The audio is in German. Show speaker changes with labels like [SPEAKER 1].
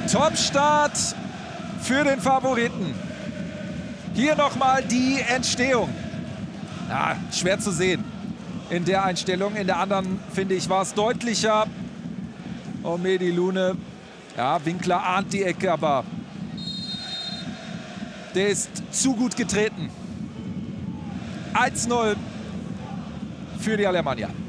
[SPEAKER 1] Top-Start für den Favoriten. Hier nochmal die Entstehung. Ja, schwer zu sehen in der Einstellung. In der anderen, finde ich, war es deutlicher. Oh, Mehdi Lune. Ja, Winkler ahnt die Ecke, aber der ist zu gut getreten. 1-0 für die Alemannia.